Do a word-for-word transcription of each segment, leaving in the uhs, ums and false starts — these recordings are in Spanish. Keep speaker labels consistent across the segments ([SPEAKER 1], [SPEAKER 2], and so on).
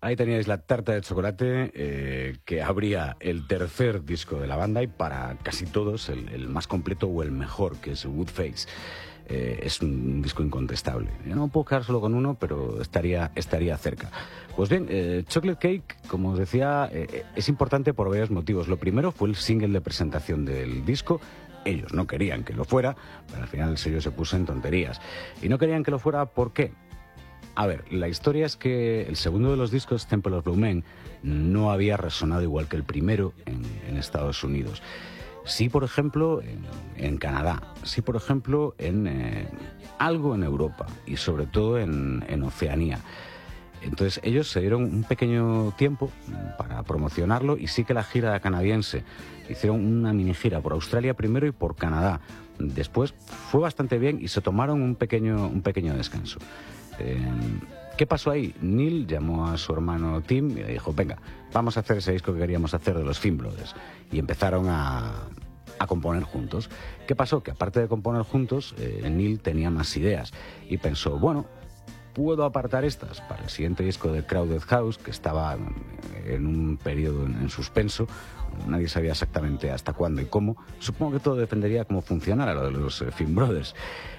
[SPEAKER 1] Ahí teníais la tarta de chocolate eh, que abría el tercer disco de la banda y para casi todos el, el más completo o el mejor, que es Woodface. Eh, es un disco incontestable. Yo no puedo quedar solo con uno, pero estaría, estaría cerca. Pues bien, eh, Chocolate Cake, como os decía, eh, es importante por varios motivos. Lo primero fue el single de presentación del disco. Ellos no querían que lo fuera, pero al final el sello se puso en tonterías. Y no querían que lo fuera, ¿por qué? A ver, la historia es que el segundo de los discos, Temple of Blue Men, no había resonado igual que el primero en, en Estados Unidos. Sí, por ejemplo, en, en Canadá. Sí, por ejemplo, en eh, algo en Europa y sobre todo en, en Oceanía. Entonces ellos se dieron un pequeño tiempo para promocionarlo y sí que la gira canadiense hicieron una mini gira por Australia primero y por Canadá. Después fue bastante bien y se tomaron un pequeño, un pequeño descanso. Eh, ¿Qué pasó ahí? Neil llamó a su hermano Tim y le dijo, venga, vamos a hacer ese disco que queríamos hacer de los Finn Brothers. Y empezaron a, a componer juntos. ¿Qué pasó? Que aparte de componer juntos, eh, Neil tenía más ideas y pensó, bueno, puedo apartar estas para el siguiente disco de Crowded House, que estaba en un periodo en, en suspenso. Nadie sabía exactamente hasta cuándo y cómo. Supongo que todo dependería de cómo funcionara lo de los eh, Finn Brothers.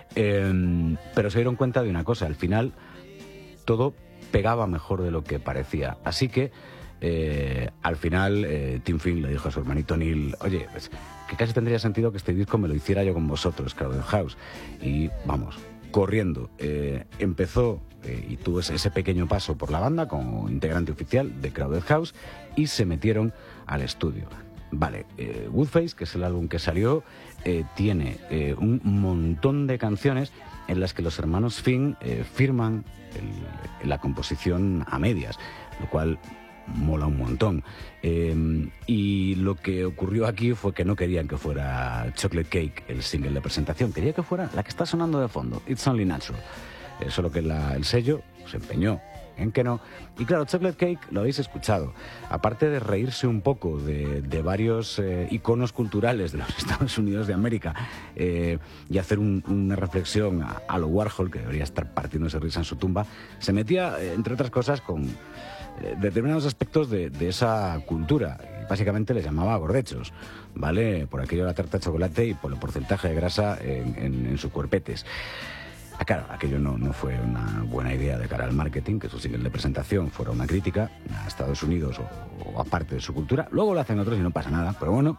[SPEAKER 1] Eh, pero se dieron cuenta de una cosa, al final todo pegaba mejor de lo que parecía. Así que eh, al final eh, Tim Finn le dijo a su hermanito Neil, oye, pues, que casi tendría sentido que este disco me lo hiciera yo con vosotros, Crowded House. Y vamos, corriendo. Eh, empezó eh, y tuvo ese, ese pequeño paso por la banda como integrante oficial de Crowded House y se metieron al estudio. Vale, eh, Woodface, que es el álbum que salió, eh, tiene eh, un montón de canciones en las que los hermanos Finn eh, firman el, la composición a medias, lo cual mola un montón. Eh, y lo que ocurrió aquí fue que no querían que fuera Chocolate Cake el single de presentación, quería que fuera la que está sonando de fondo, It's Only Natural. Eh, solo que la, el sello se empeñó en que no. Y claro, Chocolate Cake lo habéis escuchado. Aparte de reírse un poco de, de varios eh, iconos culturales de los Estados Unidos de América eh, y hacer un, una reflexión a, a lo Warhol, que debería estar partiéndose risa en su tumba, se metía, eh, entre otras cosas, con eh, determinados aspectos de, de esa cultura. Y básicamente les llamaba gordechos, ¿vale? Por aquello de la tarta de chocolate y por el porcentaje de grasa en, en, en sus cuerpetes. Ah, claro, aquello no, no fue una buena idea de cara al marketing, que su single de presentación fuera una crítica a Estados Unidos o, o a parte de su cultura. Luego lo hacen otros y no pasa nada, pero bueno.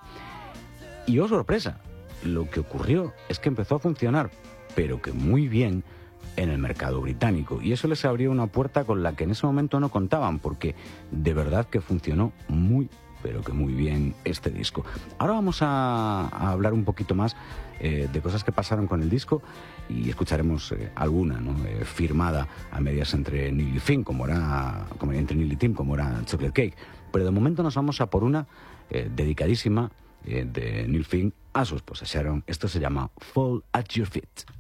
[SPEAKER 1] Y oh sorpresa, lo que ocurrió es que empezó a funcionar, pero que muy bien, en el mercado británico. Y eso les abrió una puerta con la que en ese momento no contaban, porque de verdad que funcionó muy, pero que muy bien este disco. Ahora vamos a, a hablar un poquito más eh, de cosas que pasaron con el disco y escucharemos eh, alguna, ¿no? eh, firmada a medias entre Neil y Finn, como era, como entre Neil y Tim, como era Chocolate Cake. Pero de momento nos vamos a por una eh, dedicadísima eh, de Neil Finn a su esposa Sharon. Esto se llama Fall at Your Feet.